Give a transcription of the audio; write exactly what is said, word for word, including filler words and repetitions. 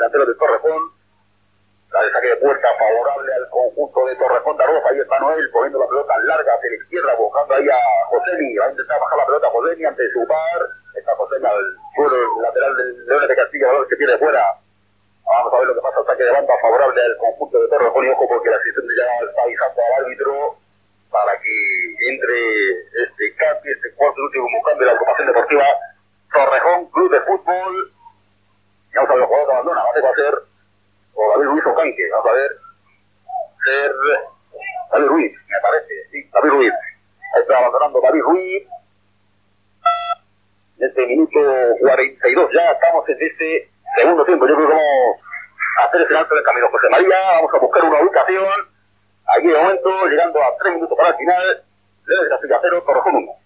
delanteros de Torrejón. La de saque de puerta favorable al conjunto de Torrejón de Arroz. Ahí está Noel poniendo la pelota larga hacia la izquierda, buscando ahí a Joseni. Va a intentar bajar la pelota a Joseni ante su par. Está Joseni al suelo lateral del Leones de Castilla, valor que pierde fuera. Vamos a ver lo que pasa, saque de banda favorable al conjunto de Torrejón. Y ojo porque la asistente ya está avisando al árbitro para que entre este cambio, este cuarto y último cambio de la agrupación deportiva Torrejón Club de Fútbol. Y vamos a ver los jugadores que abandona. Va a ser o David Ruiz o Canque. Vamos a ver. Ser David Ruiz, me parece. Sí, David Ruiz. Ahí está abandonando David Ruiz. En este minuto cuarenta y dos ya estamos en este segundo tiempo. Yo creo que vamos a hacer ese alto del camino. José María, vamos a buscar una ubicación. Aquí de momento, llegando a tres minutos para el final, Leones de Castilla cero, Torrejón uno.